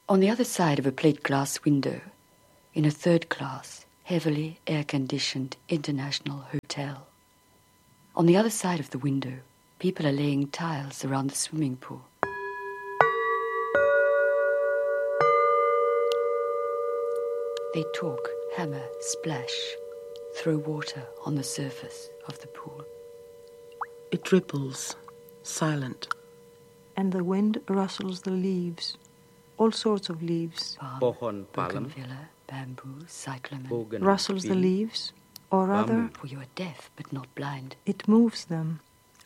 On the other side of a plate glass window, in a third-class, heavily air-conditioned international hotel. On the other side of the window, people are laying tiles around the swimming pool. They talk, hammer, splash, throw water on the surface of the pool. It ripples, silent. And the wind rustles the leaves, all sorts of leaves. Palm, bougainvillea, bamboo, cyclamen. Rustles the leaves, or rather, for you are deaf but not blind. It moves them.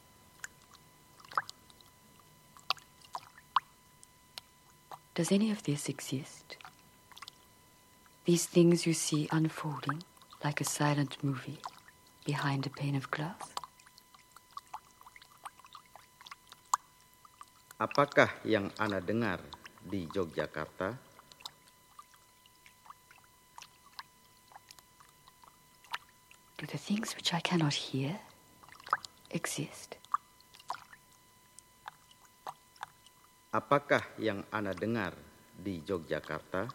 Does any of this exist? These things you see unfolding like a silent movie behind a pane of glass? Apakah yang Ana dengar di Yogyakarta? Do the things which I cannot hear exist? Apakah yang Ana dengar di Yogyakarta?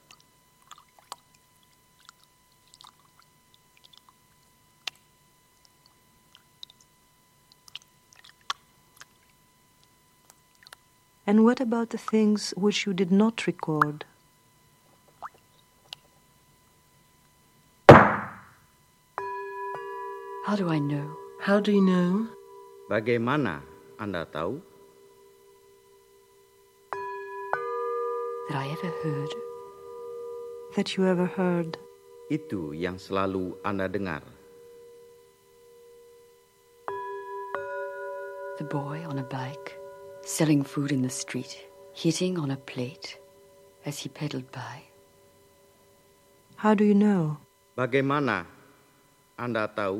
And what about the things which you did not record? How do I know? How do you know? Bagaimana Anda tahu? That I ever heard? That you ever heard? Itu yang selalu Anda dengar. The boy on a bike, selling food in the street, hitting on a plate as he pedaled by. How do you know? Bagaimana Anda tahu?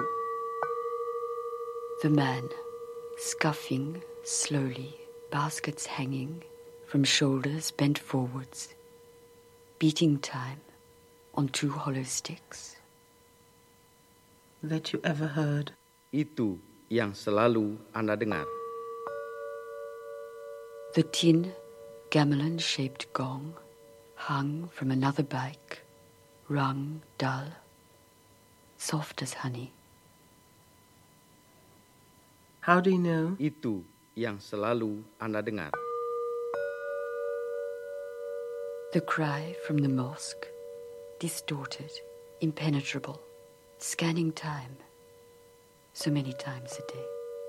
The man, scuffing slowly, baskets hanging from shoulders bent forwards, beating time on two hollow sticks. That you ever heard. Itu yang selalu Anda dengar. The tin, gamelan-shaped gong hung from another bike, rung dull, soft as honey. How do you know? Itu yang selalu Anda dengar. The cry from the mosque, distorted, impenetrable, scanning time, so many times a day.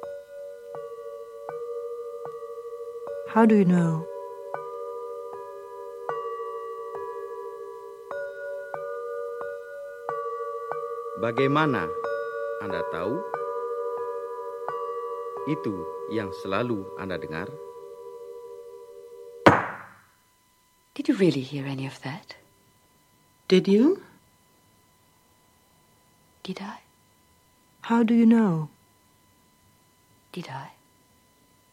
How do you know? Bagaimana Anda tahu? Itu yang selalu Anda dengar. Did you really hear any of that? Did you? Did I? How do you know? Did I?